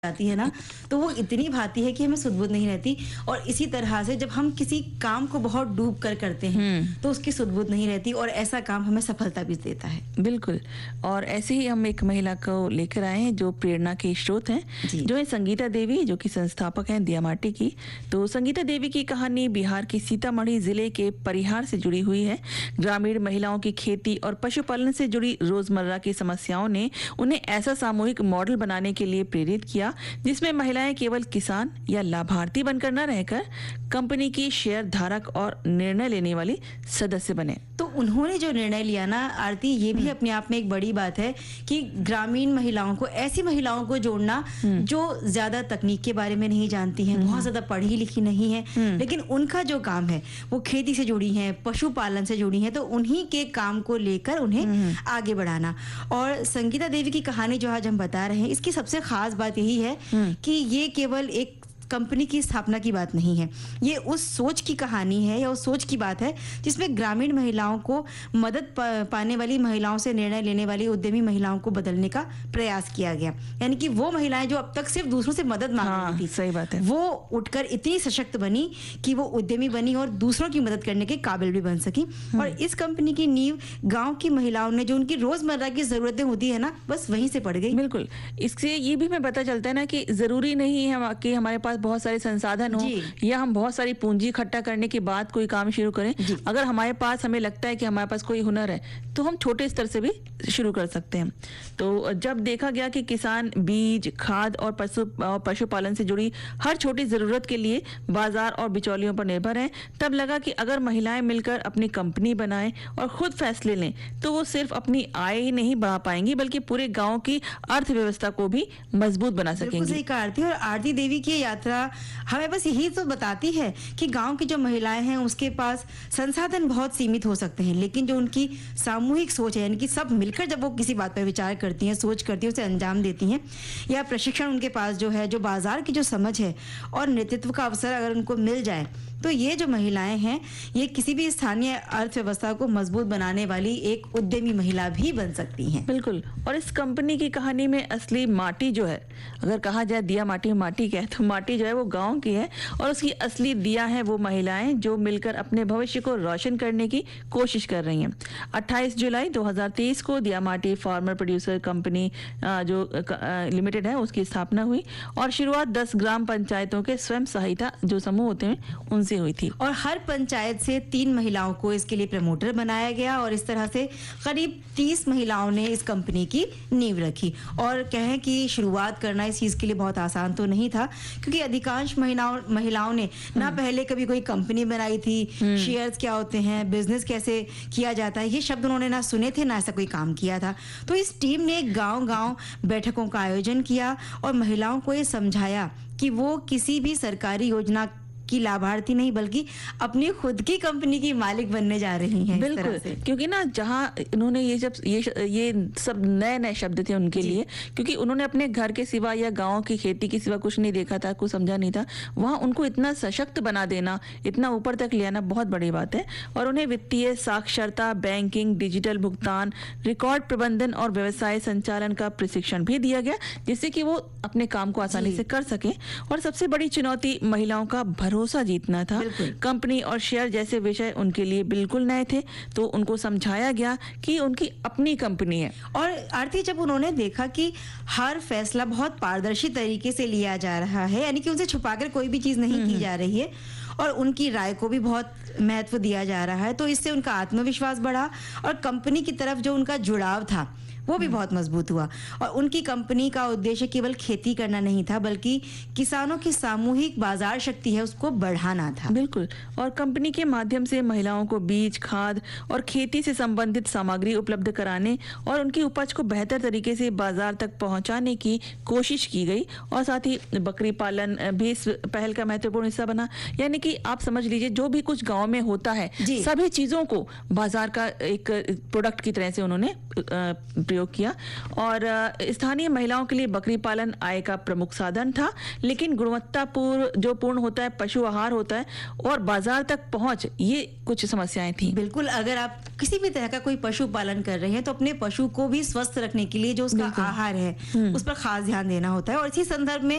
जाती है ना, तो वो इतनी भाती है कि हमें सुध-बुध नहीं रहती। और इसी तरह से जब हम किसी काम को बहुत डूब कर करते हैं तो उसकी सुध-बुध नहीं रहती और ऐसा काम हमें सफलता भी देता है। बिल्कुल। और ऐसे ही हम एक महिला को लेकर आए हैं जो प्रेरणा के स्रोत हैं, जो है संगीता देवी, जो कि संस्थापक हैं दिया माटी की। तो संगीता देवी की कहानी बिहार की सीतामढ़ी जिले के परिहार से जुड़ी हुई है। ग्रामीण महिलाओं की खेती और पशुपालन से जुड़ी रोजमर्रा की समस्याओं ने उन्हें ऐसा सामूहिक मॉडल बनाने के लिए प्रेरित किया जिसमें महिलाएं केवल किसान या लाभार्थी बनकर न रहकर कंपनी की शेयर धारक और निर्णय लेने वाली सदस्य बने। तो उन्होंने जो निर्णय लिया ना आरती, ये भी अपने आप में एक बड़ी बात है कि ग्रामीण महिलाओं को, ऐसी महिलाओं को जोड़ना जो ज्यादा तकनीक के बारे में नहीं जानती हैं, बहुत ज्यादा पढ़ी लिखी नहीं है, लेकिन उनका जो काम है वो खेती से जुड़ी हैं, पशुपालन से जुड़ी हैं, तो उन्हीं के काम को लेकर उन्हें आगे बढ़ाना। और संगीता देवी की कहानी जो आज हम बता रहे हैं, इसकी सबसे खास बात यही है कि ये केवल एक कंपनी की स्थापना की बात नहीं है, ये उस सोच की कहानी है या उस सोच की बात है जिसमें ग्रामीण महिलाओं को मदद पाने वाली महिलाओं से निर्णय लेने वाली उद्यमी महिलाओं को बदलने का प्रयास किया गया। यानी कि वो महिलाएं जो अब तक सिर्फ दूसरों से मदद मांग रही थी, सही बात है, वो उठकर इतनी सशक्त बनी कि वो उद्यमी बनी और दूसरों की मदद करने के काबिल भी बन सकी। और इस कंपनी की नींव गाँव की महिलाओं ने, जो उनकी रोजमर्रा की जरूरतें होती है ना, बस वहीं से पड़ गई। बिल्कुल। इससे ये भी हमें पता चलता है ना कि जरूरी नहीं है कि हमारे पास बहुत सारे संसाधन हो या हम बहुत सारी पूंजी इकट्ठा करने के बाद कोई काम शुरू करें। अगर हमारे पास, हमें लगता है कि हमारे पास कोई हुनर है, तो हम छोटे स्तर से भी शुरू कर सकते हैं। तो जब देखा गया कि किसान बीज, खाद और पशुपालन से जुड़ी हर छोटी जरूरत के लिए बाजार और बिचौलियों पर निर्भर हैं, तब लगा कि अगर महिलाएं मिलकर अपनी कंपनी बनाएं और खुद फैसले लें तो वो सिर्फ अपनी आय ही नहीं बढ़ा पाएंगी बल्कि पूरे गांव की अर्थव्यवस्था को भी मजबूत बना सकेंगी। सही कहा आरती। और आरती देवी की यात्रा हमें बस यही तो बताती है कि गांव की जो महिलाएं हैं उसके पास संसाधन बहुत सीमित हो सकते हैं, लेकिन जो उनकी सामूहिक सोच है, यानी कि सब मिलकर जब वो किसी बात पर विचार करती हैं, सोच करती हैं, उसे अंजाम देती हैं, या प्रशिक्षण उनके पास जो है, जो बाजार की जो समझ है और नेतृत्व का अवसर अगर उनको मिल जाए, तो ये जो महिलाएं हैं ये किसी भी स्थानीय अर्थव्यवस्था को मजबूत बनाने वाली एक उद्यमी महिला भी बन सकती हैं। बिल्कुल। और इस कंपनी की कहानी में असली माटी जो है, अगर कहा जाए दिया माटी माटी क्या है, तो माटी जो है वो गांव की है और उसकी असली दिया है वो महिलाएं जो मिलकर अपने भविष्य को रोशन करने की कोशिश कर रही हैं। 28 जुलाई 2023 को दिया माटी फार्मर प्रोड्यूसर कंपनी जो लिमिटेड है उसकी स्थापना हुई और शुरुआत 10 ग्राम पंचायतों के स्वयं सहायता जो समूह होते हैं उनसे हुई थी। और हर पंचायत से 3 महिलाओं को इसके लिए प्रमोटर बनाया गया और इस तरह से करीब 30 महिलाओं ने इस कंपनी की नींव रखी। और कहें कि शुरुआत करना इस चीज के लिए बहुत आसान तो नहीं था, क्योंकि अधिकांश महिलाओं ने ना पहले कभी कोई कंपनी बनाई थी, शेयर्स क्या होते हैं, बिजनेस कैसे किया जाता है, ये शब्द उन्होंने ना सुने थे, ना ऐसा कोई काम किया था। तो इस टीम ने गांव-गांव बैठकों का आयोजन किया और महिलाओं को ये समझाया कि वो किसी भी सरकारी योजना की लाभार्थी नहीं बल्कि अपनी खुद की कंपनी की मालिक बनने जा रही हैं। बिल्कुल। क्योंकि ना जहां उन्होंने ये सब नए शब्द थे उनके लिए, क्योंकि उन्होंने अपने घर के सिवा या गांव की खेती के सिवा कुछ नहीं देखा था, कुछ समझा नहीं था। वहां उनको इतना सशक्त बना देना, इतना ऊपर तक ले आना बहुत बड़ी बात है। और उन्हें वित्तीय साक्षरता, बैंकिंग, डिजिटल भुगतान, रिकॉर्ड प्रबंधन और व्यवसाय संचालन का प्रशिक्षण भी दिया गया, जिससे कि वो अपने काम को आसानी से कर सके। और सबसे बड़ी चुनौती महिलाओं का भरोसा जीतना था। कंपनी और शेयर जैसे विषय उनके लिए बिल्कुल नए थे, तो उनको समझाया गया कि उनकी अपनी कंपनी है। और आरती, जब उन्होंने देखा कि हर फैसला बहुत पारदर्शी तरीके से लिया जा रहा है, यानी कि उनसे छुपाकर कोई भी चीज नहीं की जा रही है और उनकी राय को भी बहुत महत्व दिया जा रहा है, तो इससे उनका आत्मविश्वास बढ़ा और कंपनी की तरफ जो उनका जुड़ाव था वो भी बहुत मजबूत हुआ। और उनकी कंपनी का उद्देश्य केवल खेती करना नहीं था बल्कि किसानों की सामूहिक बाजार शक्ति है उसको बढ़ाना था। बिल्कुल। और कंपनी के माध्यम से महिलाओं को बीज, खाद और खेती से संबंधित सामग्री उपलब्ध कराने और उनकी उपज को बेहतर तरीके से बाजार तक पहुंचाने की कोशिश की गई। और साथ ही बकरी पालन भी इस पहल का महत्वपूर्ण हिस्सा बना। यानी कि आप समझ लीजिए जो भी कुछ गाँव में होता है सभी चीजों को बाजार का एक प्रोडक्ट की तरह से उन्होंने प्रयोग किया। और स्थानीय महिलाओं के लिए बकरी पालन आय का प्रमुख साधन था, लेकिन गुणवत्तापूर्ण होता है, पशु आहार होता है और बाजार तक पहुंच, ये कुछ समस्याएं थी। बिल्कुल। अगर आप किसी भी तरह का कोई पशु पालन कर रहे हैं तो अपने पशु को भी स्वस्थ रखने के लिए जो उसका आहार है उस पर खास ध्यान देना होता है। और इसी संदर्भ में